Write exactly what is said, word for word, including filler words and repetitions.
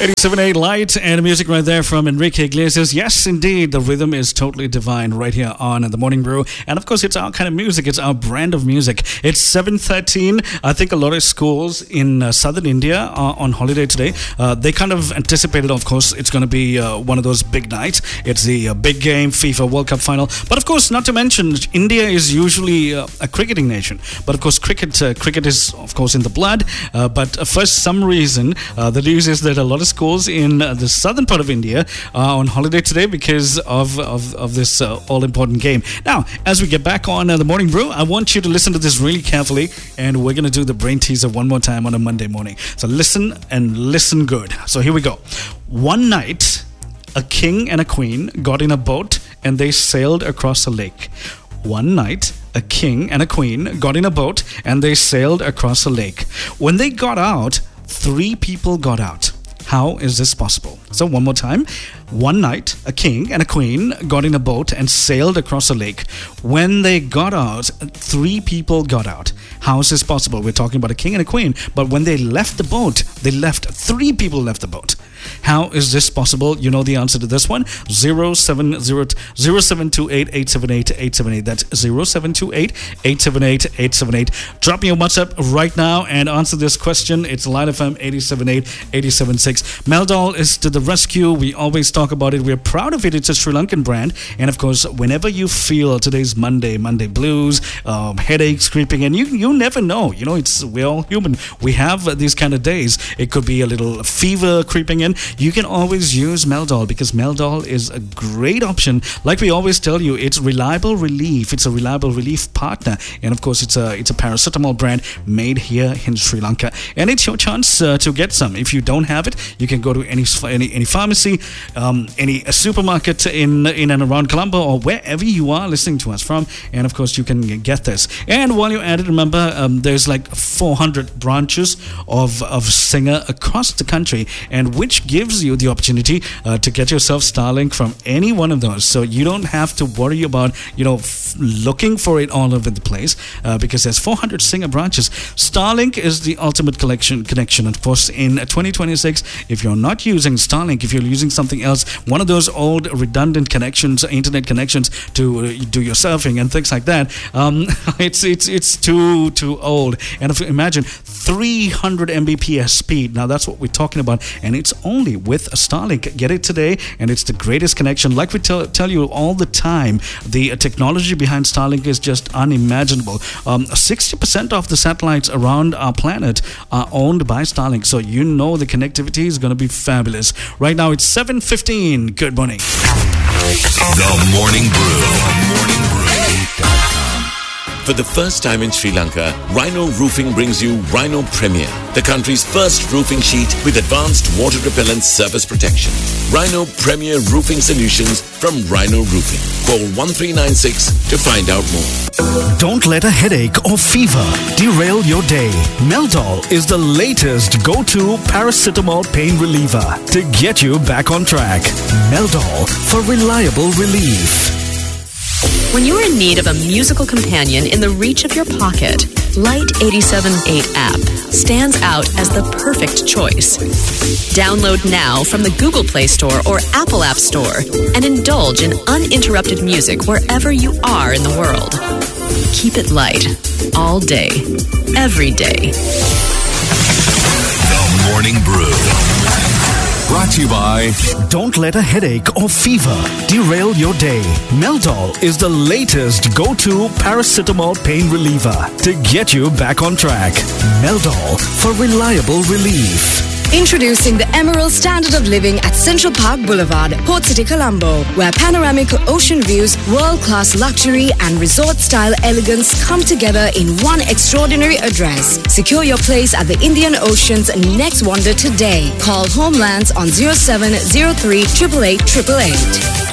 eighty-seven point eight Light and music right there from Enrique Iglesias. Yes, indeed, the rhythm is totally divine right here on The Morning Brew. And of course, it's our kind of music. It's our brand of music. It's seven thirteen. I think a lot of schools in uh, southern India are on holiday today. Uh, they kind of anticipated, of course, it's going to be uh, one of those big nights. It's the uh, big game, FIFA World Cup final. But of course, not to mention, India is usually uh, a cricketing nation. But of course, cricket uh, cricket is, of course, in the blood. Uh, but uh, for some reason, uh, the news is that a lot of schools in uh, the southern part of India are on holiday today because of, of, of this uh, all-important game. Now, as we get back on uh, The Morning Brew, I want you to listen to this really carefully, and we're going to do the brain teaser one more time on a Monday morning. So listen and listen good. So here we go. One night, a king and a queen got in a boat and they sailed across a lake. One night, a king and a queen got in a boat and they sailed across a lake. When they got out, three people got out. How is this possible? So one more time. One night, a king and a queen got in a boat and sailed across a lake. When they got out, three people got out. How is this possible? We're talking about a king and a queen, but when they left the boat, they left, three people left the boat. How is this possible? You know the answer to this one. zero seven zero zero seven two eight eight seven eight eight seven eight. That's zero seven two eight eight seven eight eight seven eight. Drop me a WhatsApp right now and answer this question. It's Light F M eighty-seven point eight, eighty-seven point six. Meldol is to the rescue. We always talk about it. We're proud of it. It's a Sri Lankan brand. And of course, whenever you feel today's Monday, Monday blues, um, headaches creeping in, you you never know. You know, it's we're all human. We have these kind of days. It could be a little fever creeping in. You can always use Meldol because Meldol is a great option. Like we always tell you, it's reliable relief. It's a reliable relief partner. And of course, it's a it's a paracetamol brand made here in Sri Lanka. And it's your chance uh, to get some. If you don't have it, you can go to any any, any pharmacy, um, any supermarket in, in and around Colombo or wherever you are listening to us from. And of course, you can get this. And while you're at it, remember, um, there's like four hundred branches of, of Singer across the country, and which gives you the opportunity uh, to get yourself Starlink from any one of those. So you don't have to worry about, you know, f- looking for it all over the place uh, because there's four hundred Singer branches. Starlink is the ultimate collection connection. Of course, in twenty twenty-six, if you're not using Starlink, if you're using something else, one of those old redundant connections, internet connections to uh, do your surfing and things like that, um, it's it's it's too too old. And if you imagine three hundred megabits per second speed, now that's what we're talking about, and it's only with Starlink. Get it today, and it's the greatest connection. Like we tell, tell you all the time, the technology behind Starlink is just unimaginable. Um, sixty percent of the satellites around our planet are owned by Starlink, so you know the connectivity is going to be fabulous. Right now, it's seven fifteen. Good morning. The Morning Brew. The Morning Brew. For the first time in Sri Lanka, Rhino Roofing brings you Rhino Premier, the country's first roofing sheet with advanced water-repellent surface protection. Rhino Premier Roofing Solutions from Rhino Roofing. Call one three nine six to find out more. Don't let a headache or fever derail your day. Meldol is the latest go-to paracetamol pain reliever to get you back on track. Meldol for reliable relief. When you're in need of a musical companion in the reach of your pocket, Light eighty-seven point eight app stands out as the perfect choice. Download now from the Google Play Store or Apple App Store and indulge in uninterrupted music wherever you are in the world. Keep it light, all day, every day. The Morning Brew. Brought to you by... Don't let a headache or fever derail your day. Meldol is the latest go-to paracetamol pain reliever to get you back on track. Meldol for reliable relief. Introducing the Emerald Standard of Living at Central Park Boulevard, Port City, Colombo, where panoramic ocean views, world-class luxury and resort-style elegance come together in one extraordinary address. Secure your place at the Indian Ocean's next wonder today. Call Homelands on zero seven zero three eight eight eight eight eight eight.